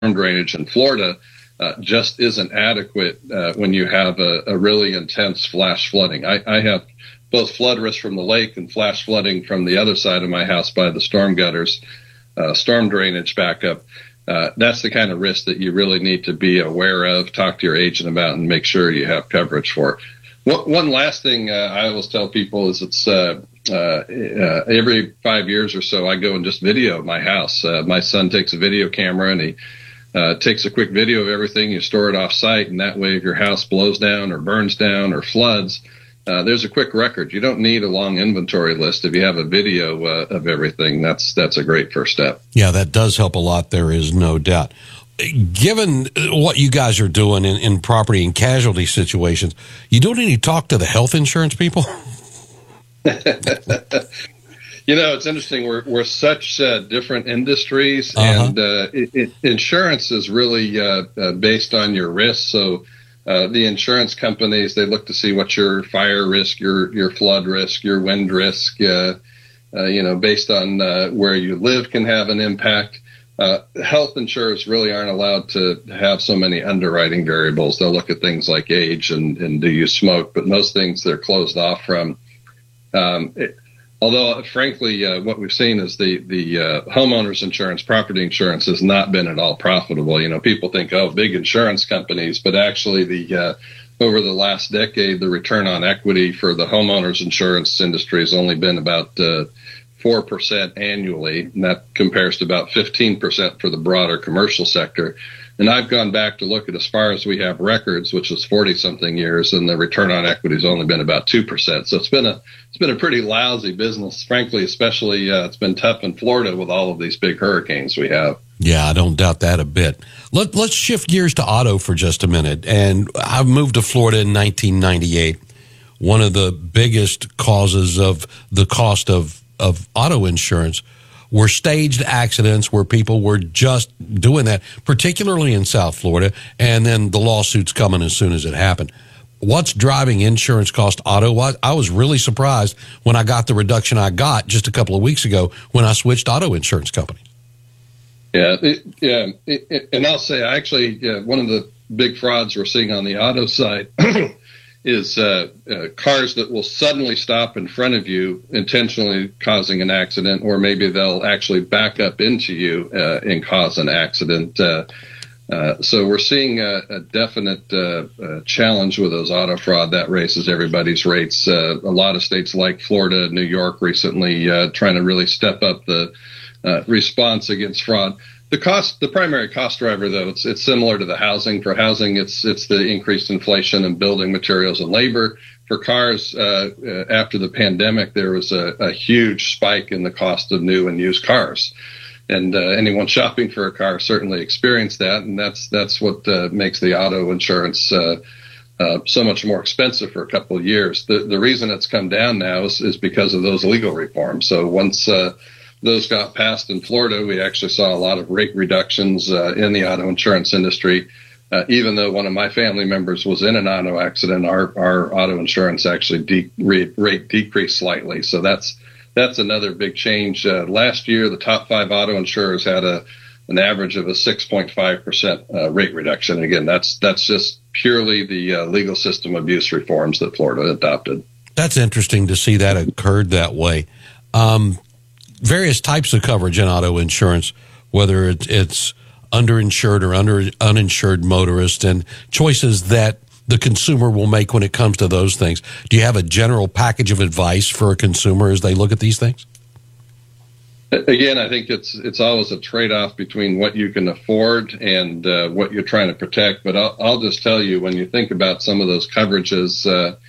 drainage in Florida just isn't adequate when you have a really intense flash flooding. I have both flood risk from the lake and flash flooding from the other side of my house by the storm gutters, storm drainage backup. That's the kind of risk that you really need to be aware of, talk to your agent about, and make sure you have coverage for. One last thing I always tell people is it's every 5 years or so I go and just video my house. My son takes a video camera and he takes a quick video of everything. You store it off site, and that way if your house blows down or burns down or floods, there's a quick record. You don't need a long inventory list. If you have a video of everything, that's a great first step. Yeah, that does help a lot. There is no doubt. Given what you guys are doing in property and casualty situations, you don't need to talk to the health insurance people? It's interesting. We're such different industries, and insurance is really based on your risk. So the insurance companies, they look to see what's your fire risk, your flood risk, your wind risk, based on where you live can have an impact. Health insurers really aren't allowed to have so many underwriting variables. They'll look at things like age and do you smoke, but most things they're closed off from. Although, frankly, what we've seen is the homeowners insurance, property insurance has not been at all profitable. People think, big insurance companies, but actually over the last decade, the return on equity for the homeowners insurance industry has only been about 4% annually, and that compares to about 15% for the broader commercial sector. And I've gone back to look at as far as we have records, which was 40-something years, and the return on equity has only been about 2%. So it's been a pretty lousy business, frankly. Especially it's been tough in Florida with all of these big hurricanes we have. Yeah, I don't doubt that a bit. Let's shift gears to auto for just a minute. And I moved to Florida in 1998. One of the biggest causes of the cost of auto insurance were staged accidents where people were just doing that, particularly in South Florida, and then the lawsuits coming as soon as it happened. What's driving insurance cost auto? I was really surprised when I got the reduction I got just a couple of weeks ago when I switched auto insurance companies. And I'll say, actually, one of the big frauds we're seeing on the auto side is cars that will suddenly stop in front of you, intentionally causing an accident, or maybe they'll actually back up into you and cause an accident. So we're seeing a definite challenge with those auto fraud that raises everybody's rates. A lot of states like Florida, New York recently trying to really step up the response against fraud. The primary cost driver, though, it's similar to the housing. For housing, it's the increased inflation in building materials and labor. For cars, after the pandemic, there was a huge spike in the cost of new and used cars. And anyone shopping for a car certainly experienced that, and that's what makes the auto insurance so much more expensive for a couple of years. The reason it's come down now is because of those legal reforms. So once those got passed in Florida, we actually saw a lot of rate reductions in the auto insurance industry. Even though one of my family members was in an auto accident, our auto insurance actually rate decreased slightly. So that's another big change. Last year, the top 5 auto insurers had an average of a 6.5% rate reduction. And again, that's just purely the legal system abuse reforms that Florida adopted. That's interesting to see that occurred that way. Various types of coverage in auto insurance, whether it's underinsured or uninsured motorist, and choices that the consumer will make when it comes to those things. Do you have a general package of advice for a consumer as they look at these things? Again, I think it's always a trade-off between what you can afford and what you're trying to protect. But I'll just tell you, when you think about some of those coverages,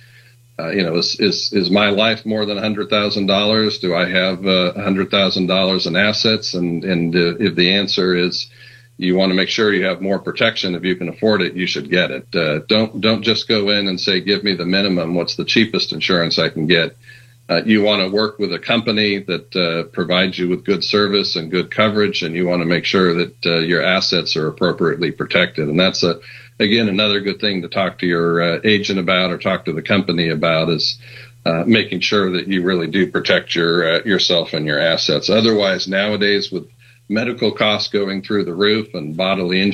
is my life more than $100,000? Do I have $100,000 in assets? And if the answer is you want to make sure you have more protection, if you can afford it, you should get it. Don't just go in and say, give me the minimum. What's the cheapest insurance I can get? You want to work with a company that provides you with good service and good coverage, and you want to make sure that your assets are appropriately protected. And that's again, another good thing to talk to your agent about or talk to the company about is making sure that you really do protect yourself and your assets. Otherwise, nowadays with medical costs going through the roof and bodily injury